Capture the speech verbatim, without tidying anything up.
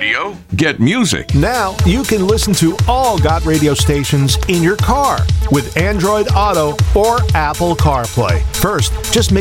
Radio, get music. Now you can listen to all Got Radio stations in your car with Android Auto or Apple CarPlay. First, just make